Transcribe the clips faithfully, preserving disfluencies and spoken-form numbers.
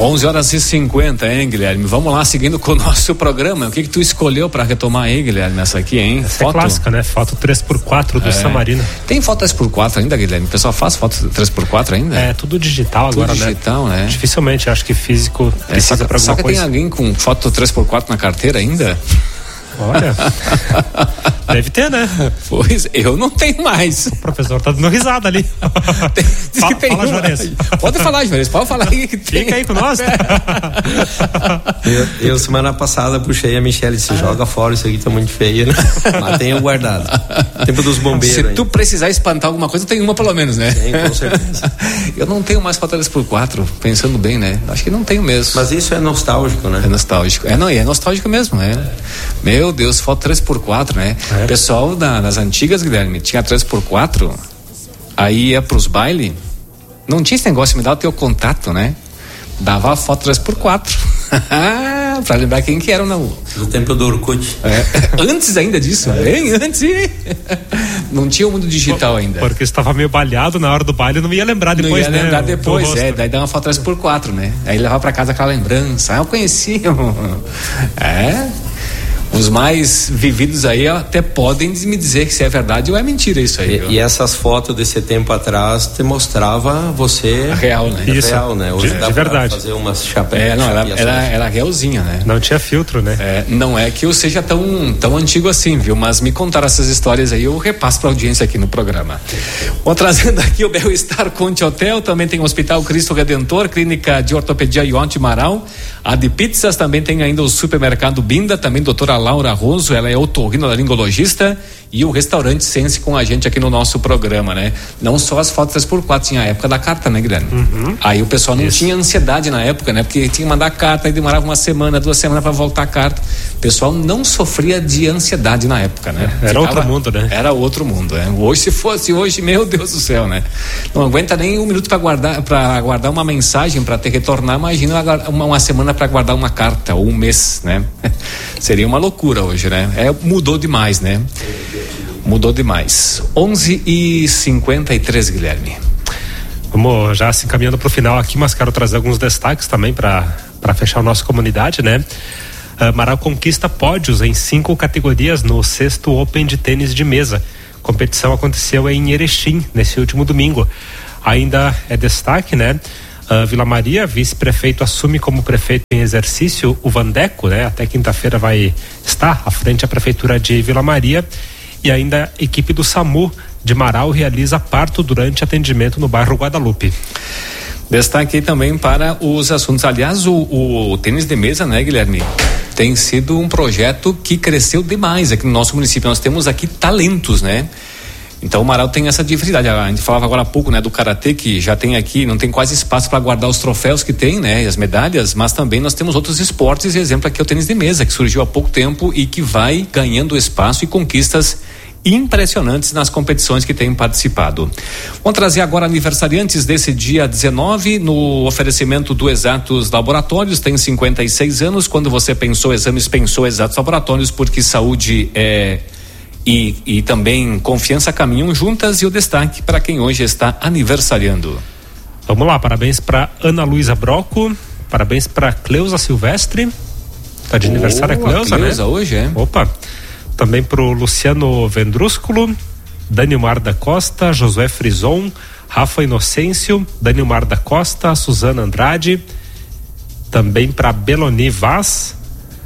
onze horas e cinquenta, hein, Guilherme? Vamos lá, seguindo com o nosso programa. O que que tu escolheu pra retomar aí, Guilherme, essa aqui, hein? Essa foto? É clássica, né? Foto três por quatro do é. Samarino. Tem foto três por quatro ainda, Guilherme? O pessoal faz foto três por quatro ainda? É, tudo digital tudo agora, digital, né? né? Dificilmente, acho que físico precisa é, pra alguma só que coisa. Tem alguém com foto três por quatro na carteira ainda? Olha, deve ter, né? Pois, eu não tenho mais. O professor tá dando risada ali. Tem, diz fala, que tem fala, Juarez. Pode falar, Juarez, pode falar aí que tem. Fica aí com nós. eu, eu semana passada puxei a Michelle, se ah. joga fora, isso aqui tá muito feio, né? Mas tenho guardado. Tempo dos bombeiros. Se tu aí. precisar espantar alguma coisa, tem uma pelo menos, né? Tem, com certeza. Eu não tenho mais foto três por quatro, pensando bem, né? Acho que não tenho mesmo. Mas isso é nostálgico, né? É nostálgico. É, não, é nostálgico mesmo, né? Meu Deus, foto três por quatro, né? É. O pessoal da, das antigas, Guilherme, tinha três por quatro, aí ia pros bailes, não tinha esse negócio, me dava o teu contato, né? Dava a foto três por quatro. Pra lembrar quem que era, não. Do tempo do Orkut. É. Antes ainda disso, é. Bem antes. Não tinha o mundo digital ainda. Porque estava meio balhado na hora do baile, não ia lembrar depois, né? Não ia lembrar né? depois, é. Daí dá uma foto três por quatro, né? Aí levava pra casa aquela lembrança. Ah, eu conheci. É. Os mais vividos aí até podem me dizer que se é verdade ou é mentira isso aí. E, e essas fotos desse tempo atrás te mostrava você a real, né? Isso. Real, né? Hoje de, dá de pra verdade. fazer umas chapéus. É, não, ela era, era realzinha, né? Não tinha filtro, né? É, não é que eu seja tão, tão antigo assim, viu? Mas me contaram essas histórias aí, eu repasso pra audiência aqui no programa. Vou trazendo aqui o Bel-Estar Conte Hotel, também tem o Hospital Cristo Redentor, Clínica de Ortopedia Ionte Marau, a de pizzas, também tem ainda o Supermercado Binda, também doutora Laura Roso, ela é otorrinolaringologista, e o restaurante Sense com a gente aqui no nosso programa, né? Não só as fotos três por quatro, tinha a época da carta, né, Guilherme? Uhum. Aí o pessoal não Isso. tinha ansiedade na época, né? Porque tinha que mandar carta, aí demorava uma semana, duas semanas para voltar a carta. O pessoal não sofria de ansiedade na época, né? Era Ficava, outro mundo, né? Era outro mundo, né? Hoje, se fosse hoje, meu Deus do céu, né? Não aguenta nem um minuto para guardar, para guardar uma mensagem, para ter que retornar, imagina uma, uma semana para guardar uma carta, ou um mês, né? Seria uma loucura hoje, né? É, mudou demais, né? Mudou demais. onze e cinquenta e três, Guilherme. Vamos já se encaminhando para o final aqui, mas quero trazer alguns destaques também para para fechar a nossa comunidade, né? Uh, Marau conquista pódios em cinco categorias no sexto Open de tênis de mesa. A competição aconteceu em Erechim nesse último domingo. Ainda é destaque, né? Uh, Vila Maria, vice-prefeito, assume como prefeito em exercício o Vandeco, né? Até quinta-feira vai estar à frente da prefeitura de Vila Maria. E ainda a equipe do SAMU de Marau realiza parto durante atendimento no bairro Guadalupe. Destaque também para os assuntos. Aliás, o, o tênis de mesa, né, Guilherme? Tem sido um projeto que cresceu demais aqui no nosso município. Nós temos aqui talentos, né? Então o Marau tem essa diversidade. A gente falava agora há pouco, né, do karatê, que já tem aqui, não tem quase espaço para guardar os troféus que tem, né, e as medalhas, mas também nós temos outros esportes, e exemplo aqui é o tênis de mesa, que surgiu há pouco tempo e que vai ganhando espaço e conquistas impressionantes nas competições que tem participado. Vamos trazer agora aniversariantes desse dia dezenove, no oferecimento do Exatos Laboratórios. Tem cinquenta e seis anos. Quando você pensou exames, pensou Exatos Laboratórios, porque saúde é E, e também confiança caminham juntas. E o destaque para quem hoje está aniversariando. Vamos lá, parabéns para Ana Luísa Broco, parabéns para Cleusa Silvestre, tá de oh, aniversário a Cleusa, a Cleusa, né? Hoje, é. Opa, também pro Luciano Vendrúsculo, Danilmar da Costa, Josué Frison, Rafa Inocêncio, Danilmar da Costa, Suzana Andrade, também para Beloni Vaz,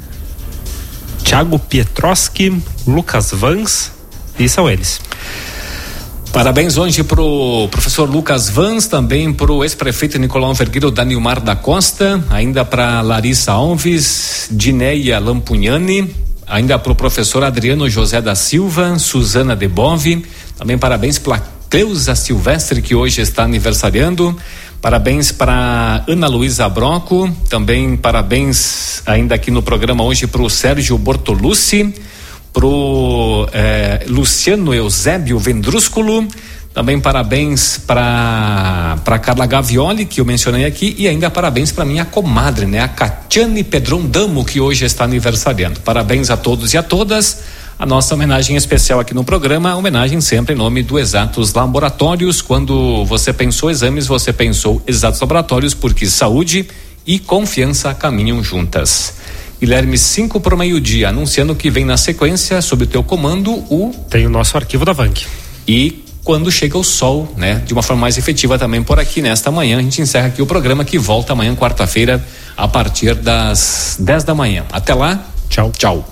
Thiago Pietroski, Lucas Vans, e são eles. Parabéns hoje pro professor Lucas Vans, também pro ex-prefeito Nicolau Vergueiro, Danilmar da Costa, ainda para Larissa Alves, Dineia Lampugnani, ainda pro professor Adriano José da Silva, Suzana Debove, também parabéns para Cleusa Silvestre, que hoje está aniversariando. Parabéns para Ana Luísa Broco, também parabéns ainda aqui no programa hoje para o Sérgio Bortolucci, para o eh, Luciano Eusébio Vendrúsculo, também parabéns para para Carla Gavioli, que eu mencionei aqui, e ainda parabéns para minha comadre, né, a Catiane Pedron Damo, que hoje está aniversariando. Parabéns a todos e a todas. A nossa homenagem especial aqui no programa, homenagem sempre em nome do Exatos Laboratórios. Quando você pensou exames, você pensou Exatos Laboratórios, porque saúde e confiança caminham juntas. Guilherme, cinco para o meio-dia, anunciando que vem na sequência, sob o teu comando, o... Tem o nosso arquivo da Vank. E quando chega o sol, né? De uma forma mais efetiva também por aqui nesta manhã, a gente encerra aqui o programa que volta amanhã, quarta-feira, a partir das dez da manhã. Até lá, tchau, tchau.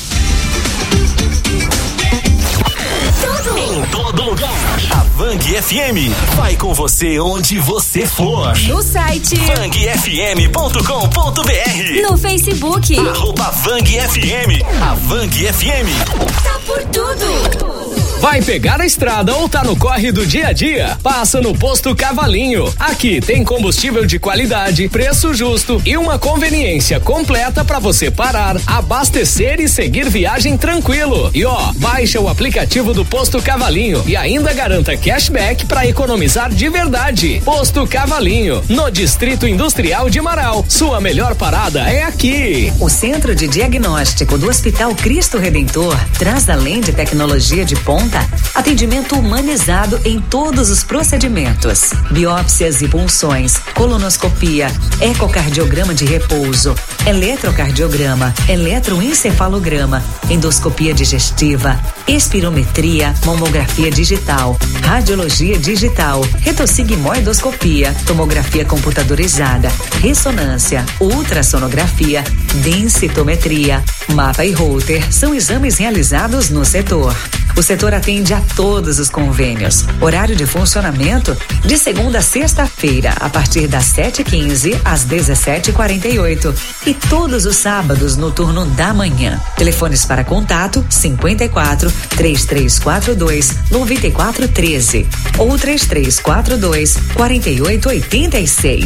Em todo lugar, a Vang F M vai com você onde você for. No site vang f m ponto com ponto b r, no Facebook arroba Vang F M. A Vang F M tá por tudo. Vai pegar a estrada ou tá no corre do dia a dia? Passa no Posto Cavalinho. Aqui tem combustível de qualidade, preço justo e uma conveniência completa para você parar, abastecer e seguir viagem tranquilo. E ó, baixa o aplicativo do Posto Cavalinho e ainda garanta cashback para economizar de verdade. Posto Cavalinho, no Distrito Industrial de Marau. Sua melhor parada é aqui. O Centro de Diagnóstico do Hospital Cristo Redentor traz, além de tecnologia de ponta, atendimento humanizado em todos os procedimentos: biópsias e punções, colonoscopia, ecocardiograma de repouso, eletrocardiograma, eletroencefalograma, endoscopia digestiva, espirometria, mamografia digital, radiologia digital, retossigmoidoscopia, tomografia computadorizada, ressonância, ultrassonografia, densitometria, mapa e Holter são exames realizados no setor. O setor atende a todos os convênios. Horário de funcionamento de segunda a sexta-feira, a partir das sete e quinze às dezessete e quarenta e oito. E todos os sábados no turno da manhã. Telefones para contato: cinquenta e quatro, três três quatro dois, nove quatro um três ou três três quatro dois, quatro oito oito seis.